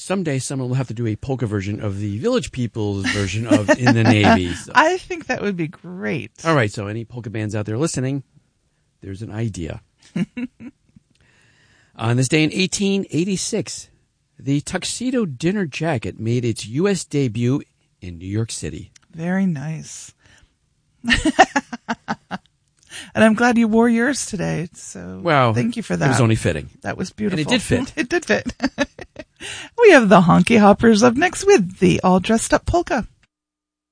someday someone will have to do a polka version of the Village People's version of In the Navy. So. I think that would be great. All right, so any polka bands out there listening, there's an idea. On this day in 1886, the Tuxedo Dinner Jacket made its U.S. debut in New York City. Very nice. And I'm glad you wore yours today. So thank you for that. It was only fitting. That was beautiful. And it did fit. It did fit. We have the Honky Hoppers up next with the All Dressed Up Polka.